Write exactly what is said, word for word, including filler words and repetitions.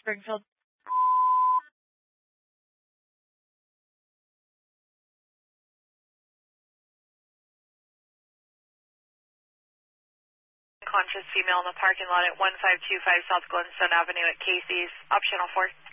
Springfield. Conscious female in the parking lot at one five two five South Glenstone Avenue at Casey's. Op channel four.